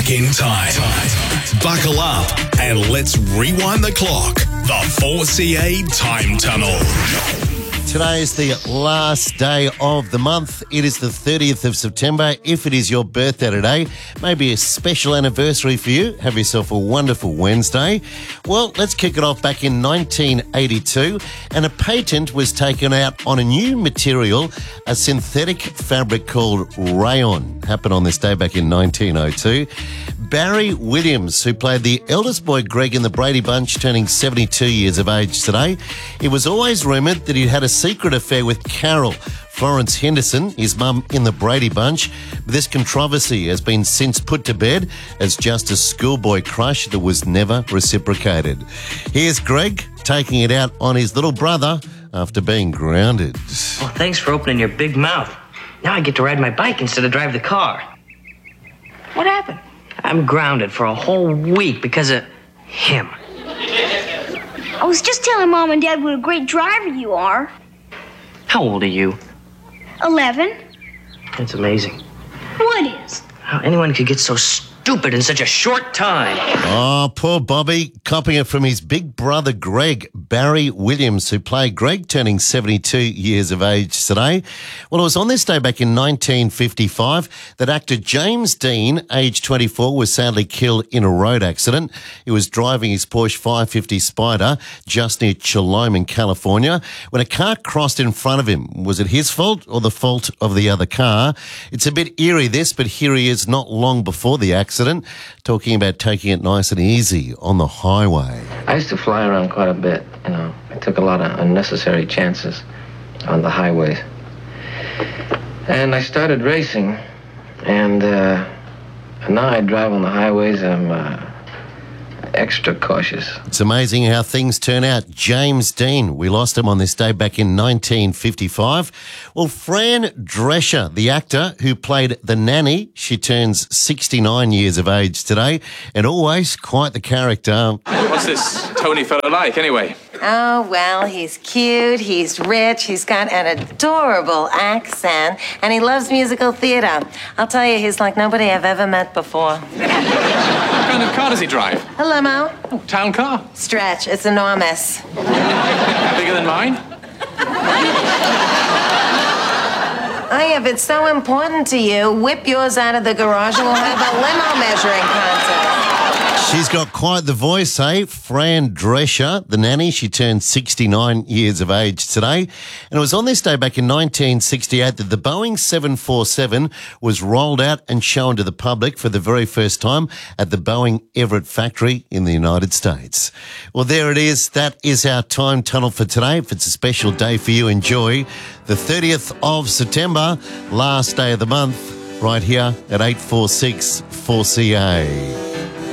back in time. Buckle up and let's rewind the clock. The 4CA Time Tunnel. Today is the last day of the month. It is the 30th of September. If it is your birthday today, maybe a special anniversary for you. Have yourself a wonderful Wednesday. Well, let's kick it off back in 1982, and a patent was taken out on a new material, a synthetic fabric called rayon. Happened on this day back in 1902. Barry Williams, who played the eldest boy Greg in the Brady Bunch, turning 72 years of age today. It was always rumoured that he'd had a secret affair with Carol, Florence Henderson, his mum in the Brady Bunch. But this controversy has been since put to bed as just a schoolboy crush that was never reciprocated. Here's Greg taking it out on his little brother after being grounded. Well, thanks for opening your big mouth. Now I get to ride my bike instead of drive the car. What happened? I'm grounded for a whole week because of him. I was just telling Mom and Dad what a great driver you are. How old are you? 11. That's amazing. What is? How anyone could get so stupid in such a short time. Oh, poor Bobby, copying it from his big brother Greg, Barry Williams, who played Greg, turning 72 years of age today. Well, it was on this day back in 1955 that actor James Dean, aged 24, was sadly killed in a road accident. He was driving his Porsche 550 Spider just near Cholome in California when a car crossed in front of him. Was it his fault or the fault of the other car? It's a bit eerie, this, but here he is not long before the accident, talking about taking it nice and easy on the highway. I used to fly around quite a bit, you know. I took a lot of unnecessary chances on the highways. And I started racing, and now I drive on the highways. I'm extra cautious. It's amazing how things turn out. James Dean, we lost him on this day back in 1955. Well, Fran Drescher, the actor who played the nanny, she turns 69 years of age today, and always quite the character. What's this Tony fellow like, anyway? Oh, well, he's cute, he's rich, he's got an adorable accent, and he loves musical theater. I'll tell you, he's like nobody I've ever met before. What kind of car does he drive? A limo. Oh, town car? Stretch, it's enormous. Bigger than mine? Oh, if it's so important to you, whip yours out of the garage and we'll have a limo measuring contest. She's got quite the voice, eh? Fran Drescher, the nanny. She turned 69 years of age today. And it was on this day back in 1968 that the Boeing 747 was rolled out and shown to the public for the very first time at the Boeing Everett factory in the United States. Well, there it is. That is our time tunnel for today. If it's a special day for you, enjoy. The 30th of September, last day of the month, right here at 846 4CA.